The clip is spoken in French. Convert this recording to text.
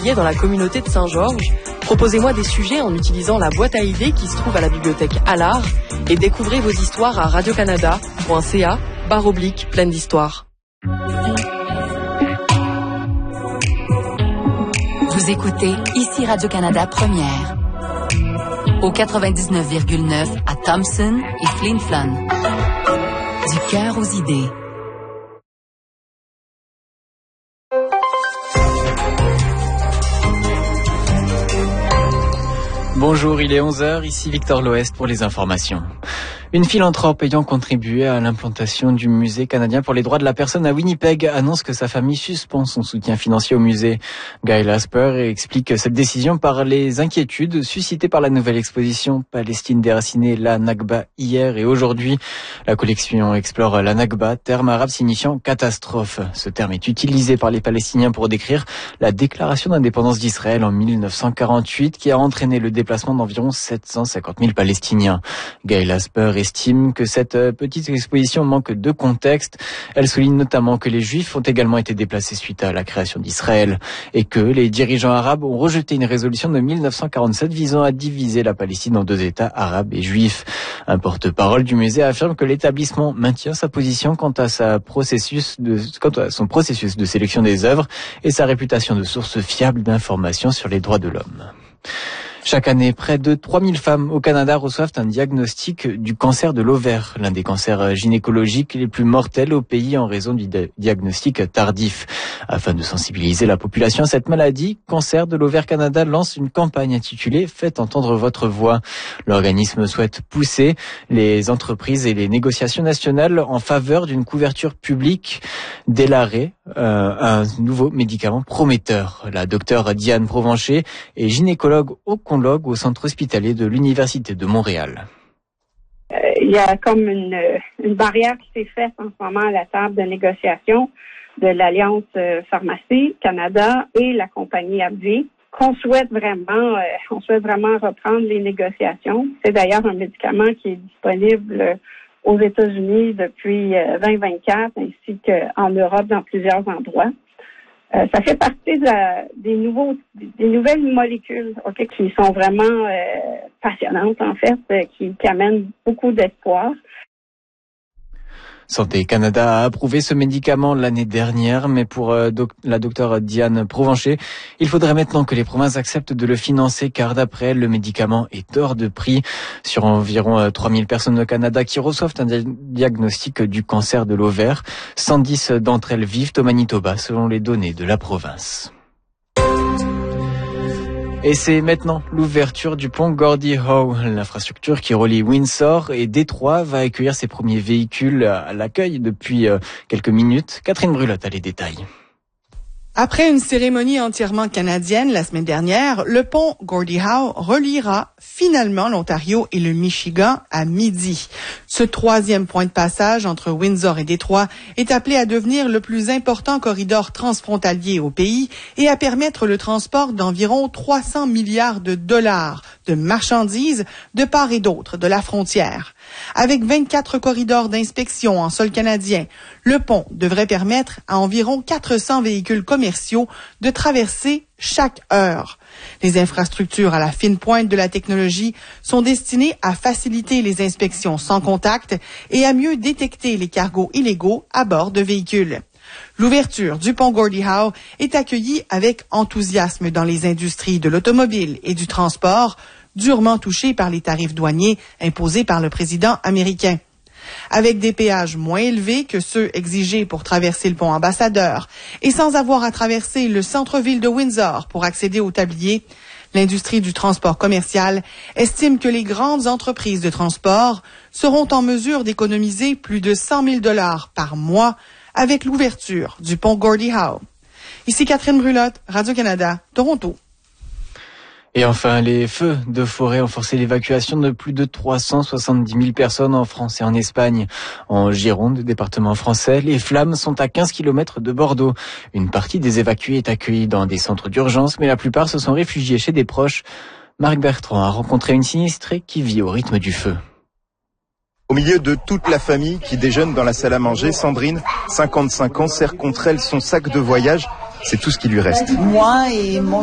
particulier dans la communauté de Saint-Georges. Proposez-moi des sujets en utilisant la boîte à idées qui se trouve à la bibliothèque Allard et découvrez vos histoires à radiocanada.ca/pleine d'histoires. Vous écoutez ici Radio-Canada Première. Au 99,9 à Thompson et Flin Flon. Du cœur aux idées. Bonjour, il est 11h, ici Victor L'Ouest pour les informations. Une philanthrope ayant contribué à l'implantation du musée canadien pour les droits de la personne à Winnipeg annonce que sa famille suspend son soutien financier au musée. Guy Lasper explique cette décision par les inquiétudes suscitées par la nouvelle exposition Palestine déracinée, la Nakba hier et aujourd'hui. La collection explore la Nakba, terme arabe signifiant catastrophe. Ce terme est utilisé par les Palestiniens pour décrire la déclaration d'indépendance d'Israël en 1948 qui a entraîné le déplacement d'environ 750 000 Palestiniens. Guy Lasper estime que cette petite exposition manque de contexte. Elle souligne notamment que les Juifs ont également été déplacés suite à la création d'Israël et que les dirigeants arabes ont rejeté une résolution de 1947 visant à diviser la Palestine en deux États arabes et juifs. Un porte-parole du musée affirme que l'établissement maintient sa position quant à son processus de sélection des œuvres et sa réputation de source fiable d'informations sur les droits de l'homme. Chaque année, près de 3000 femmes au Canada reçoivent un diagnostic du cancer de l'ovaire, l'un des cancers gynécologiques les plus mortels au pays en raison du diagnostic tardif. Afin de sensibiliser la population à cette maladie, Cancer de l'ovaire Canada lance une campagne intitulée « Faites entendre votre voix ». L'organisme souhaite pousser les entreprises et les négociations nationales en faveur d'une couverture publique dès l'arrêt, un nouveau médicament prometteur. La docteure Diane Provencher est gynécologue au centre hospitalier de l'Université de Montréal. Il y a comme une barrière qui s'est faite en ce moment à la table de négociation de l'Alliance Pharmacie Canada et la compagnie AbbVie, qu'on souhaite vraiment reprendre les négociations. C'est d'ailleurs un médicament qui est disponible aux États-Unis depuis 2024 ainsi qu'en Europe dans plusieurs endroits. Ça fait partie des nouvelles molécules qui sont vraiment passionnantes en fait, qui amènent beaucoup d'espoir. Santé Canada a approuvé ce médicament l'année dernière, mais pour la docteure Diane Provencher, il faudrait maintenant que les provinces acceptent de le financer, car d'après elle, le médicament est hors de prix. Sur environ 3000 personnes au Canada qui reçoivent un diagnostic du cancer de l'ovaire, 110 d'entre elles vivent au Manitoba, selon les données de la province. Et c'est maintenant l'ouverture du pont Gordie Howe. L'infrastructure qui relie Windsor et Détroit va accueillir ses premiers véhicules à l'accueil depuis quelques minutes. Catherine Brulotte a les détails. Après une cérémonie entièrement canadienne la semaine dernière, le pont Gordie Howe reliera finalement l'Ontario et le Michigan à midi. Ce troisième point de passage entre Windsor et Détroit est appelé à devenir le plus important corridor transfrontalier au pays et à permettre le transport d'environ 300 milliards de dollars de marchandises de part et d'autre de la frontière. Avec 24 corridors d'inspection en sol canadien, le pont devrait permettre à environ 400 véhicules commerciaux de traverser chaque heure. Les infrastructures à la fine pointe de la technologie sont destinées à faciliter les inspections sans contact et à mieux détecter les cargos illégaux à bord de véhicules. L'ouverture du pont Gordie Howe est accueillie avec enthousiasme dans les industries de l'automobile et du transport, durement touchées par les tarifs douaniers imposés par le président américain. Avec des péages moins élevés que ceux exigés pour traverser le pont Ambassadeur et sans avoir à traverser le centre-ville de Windsor pour accéder au tablier, l'industrie du transport commercial estime que les grandes entreprises de transport seront en mesure d'économiser plus de 100 000 $ par mois avec l'ouverture du pont Gordie Howe. Ici Catherine Brulotte, Radio-Canada, Toronto. Et enfin, les feux de forêt ont forcé l'évacuation de plus de 370 000 personnes en France et en Espagne. En Gironde, département français, les flammes sont à 15 km de Bordeaux. Une partie des évacués est accueillie dans des centres d'urgence, mais la plupart se sont réfugiés chez des proches. Marc Bertrand a rencontré une sinistrée qui vit au rythme du feu. Au milieu de toute la famille qui déjeune dans la salle à manger, Sandrine, 55 ans, serre contre elle son sac de voyage. C'est tout ce qui lui reste. Moi et mon